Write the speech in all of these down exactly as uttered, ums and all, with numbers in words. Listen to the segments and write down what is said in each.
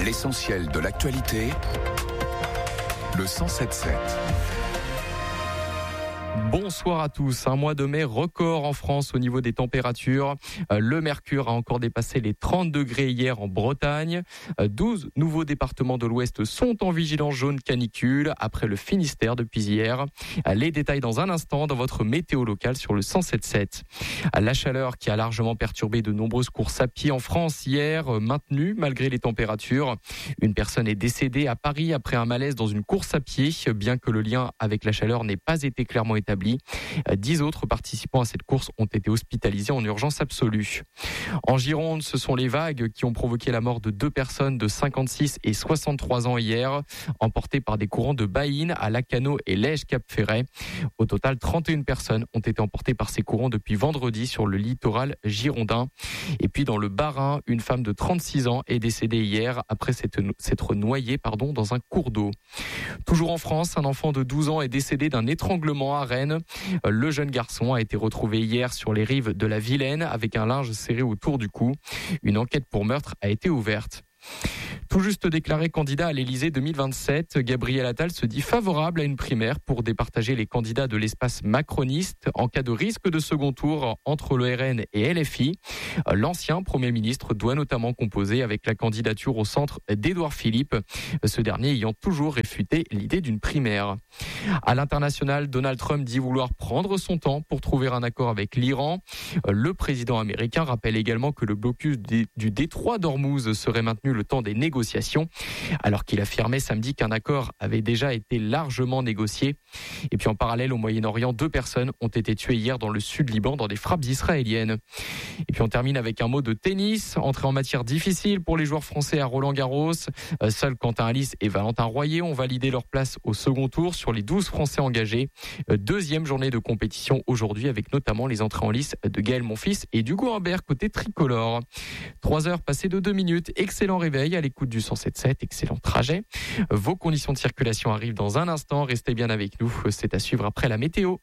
L'essentiel de l'actualité, le cent sept sept. Bonsoir à tous. Un mois de mai record en France au niveau des températures. Le mercure a encore dépassé les trente degrés hier en Bretagne. douze nouveaux départements de l'Ouest sont en vigilance jaune canicule après le Finistère depuis hier. Les détails dans un instant dans votre météo locale sur le cent sept sept. La chaleur qui a largement perturbé de nombreuses courses à pied en France hier, maintenue malgré les températures. Une personne est décédée à Paris après un malaise dans une course à pied, bien que le lien avec la chaleur n'ait pas été clairement établi. Dix autres participants à cette course ont été hospitalisés en urgence absolue. En Gironde, ce sont les vagues qui ont provoqué la mort de deux personnes de cinquante-six et soixante-trois ans hier, emportées par des courants de Baïne à Lacanau et Lège-Cap-Ferret. Au total, trente et une personnes ont été emportées par ces courants depuis vendredi sur le littoral girondin. Et puis dans le Bas-Rhin, une femme de trente-six ans est décédée hier après s'être noyée pardon, dans un cours d'eau. Toujours en France, un enfant de douze ans est décédé d'un étranglement à Rennes. Le jeune garçon a été retrouvé hier sur les rives de la Vilaine avec un linge serré autour du cou. Une enquête pour meurtre a été ouverte. Tout juste déclaré candidat à l'Élysée deux mille vingt-sept, Gabriel Attal se dit favorable à une primaire pour départager les candidats de l'espace macroniste en cas de risque de second tour entre le R N et L F I. L'ancien Premier ministre doit notamment composer avec la candidature au centre d'Édouard Philippe, ce dernier ayant toujours réfuté l'idée d'une primaire. À l'international, Donald Trump dit vouloir prendre son temps pour trouver un accord avec l'Iran. Le président américain rappelle également que le blocus du détroit d'Ormuz serait maintenu le temps des négociations, alors qu'il affirmait samedi qu'un accord avait déjà été largement négocié. Et puis en parallèle, au Moyen-Orient, deux personnes ont été tuées hier dans le sud Liban dans des frappes israéliennes. Et puis on termine avec un mot de tennis. Entrée en matière difficile pour les joueurs français à Roland-Garros. Seuls Quentin Halys et Valentin Royer ont validé leur place au second tour sur les douze Français engagés. Deuxième journée de compétition aujourd'hui avec notamment les entrées en lice de Gaël Monfils et d'Hugo Humbert côté tricolore. Trois heures passées de deux minutes. Excellent réveil à l'écoute du cent sept sept, excellent trajet. Vos conditions de circulation arrivent dans un instant, restez bien avec nous, c'est à suivre après la météo.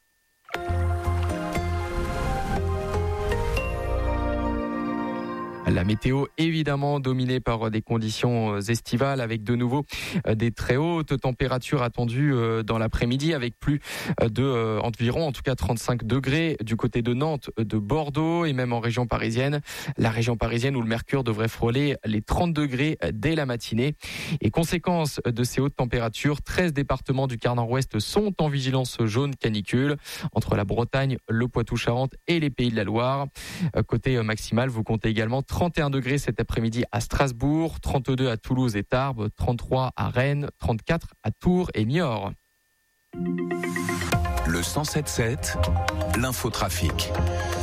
La météo évidemment dominée par des conditions estivales avec de nouveau des très hautes températures attendues dans l'après-midi avec plus de environ en tout cas trente-cinq degrés du côté de Nantes, de Bordeaux et même en région parisienne. La région parisienne où le mercure devrait frôler les trente degrés dès la matinée. Et conséquence de ces hautes températures, treize départements du quart nord-ouest sont en vigilance jaune canicule entre la Bretagne, le Poitou-Charentes et les Pays de la Loire. Côté maximal, vous comptez également trente et un degrés cet après-midi à Strasbourg, trente-deux à Toulouse et Tarbes, trente-trois à Rennes, trente-quatre à Tours et Niort. Le cent sept sept, l'infotrafic.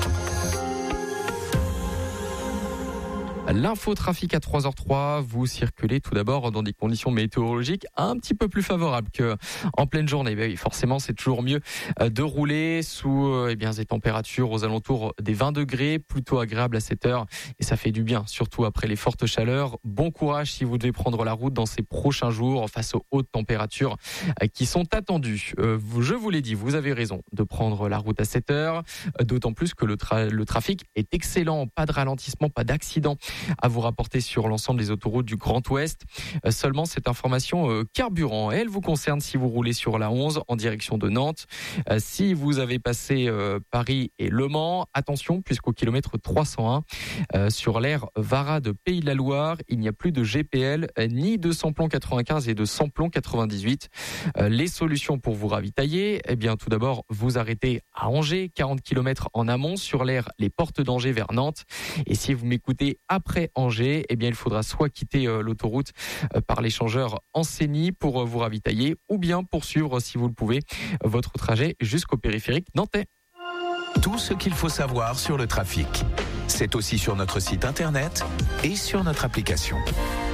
L'infotrafic à trois heures trois, vous circulez tout d'abord dans des conditions météorologiques un petit peu plus favorables qu'en pleine journée. Ben oui, forcément, c'est toujours mieux de rouler sous eh bien, des températures aux alentours des vingt degrés, plutôt agréable à cette heure. Et ça fait du bien, surtout après les fortes chaleurs. Bon courage si vous devez prendre la route dans ces prochains jours face aux hautes températures qui sont attendues. Je vous l'ai dit, vous avez raison de prendre la route à cette heure, d'autant plus que le, tra- le trafic est excellent. Pas de ralentissement, pas d'accident à vous rapporter sur l'ensemble des autoroutes du Grand Ouest. Euh, seulement cette information euh, carburant, elle vous concerne si vous roulez sur la onze en direction de Nantes. Euh, si vous avez passé euh, Paris et Le Mans, attention puisqu'au kilomètre trois cent un euh, sur l'aire Vara de Pays de la Loire, il n'y a plus de G P L euh, ni de samplon quatre-vingt-quinze et de samplon quatre-vingt-dix-huit. Euh, les solutions pour vous ravitailler, eh bien tout d'abord vous arrêtez à Angers, quarante kilomètres en amont sur l'aire Les Portes d'Angers vers Nantes. Et si vous m'écoutez après Après Angers, eh bien, il faudra soit quitter euh, l'autoroute euh, par l'échangeur Ancenis pour euh, vous ravitailler ou bien poursuivre, si vous le pouvez, euh, votre trajet jusqu'au périphérique nantais. Tout ce qu'il faut savoir sur le trafic, c'est aussi sur notre site internet et sur notre application.